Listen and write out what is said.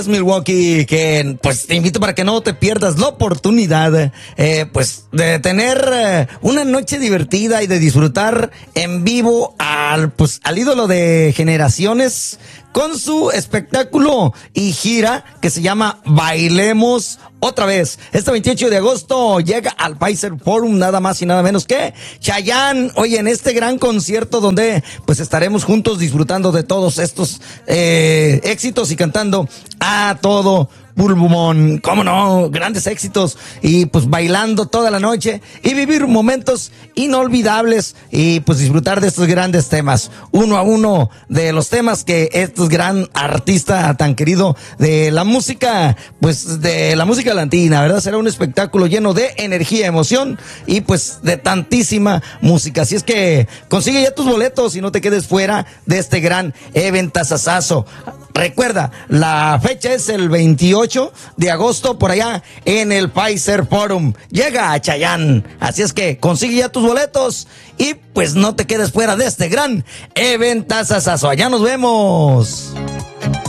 Milwaukee, que pues te invito para que no te pierdas la oportunidad pues de tener una noche divertida y de disfrutar en vivo al ídolo de generaciones con su espectáculo y gira que se llama Bailemos Otra Vez. Este 28 de agosto llega al Pfizer Forum nada más y nada menos que Chayanne. Oye, en este gran concierto donde pues estaremos juntos disfrutando de todos estos éxitos y cantando a todo pulmón, cómo no, grandes éxitos y pues bailando toda la noche y vivir momentos inolvidables y pues disfrutar de estos grandes temas, uno a uno de los temas que este gran artista tan querido de la música, pues de la música latina, ¿verdad? Será un espectáculo lleno de energía, emoción y pues de tantísima música, así es que consigue ya tus boletos y no te quedes fuera de este gran eventazazazo. Recuerda, la fecha es el 28 de agosto por allá en el Pfizer Forum. Llega a Chayanne. Así es que consigue ya tus boletos y pues no te quedes fuera de este gran eventazazazo. Allá nos vemos.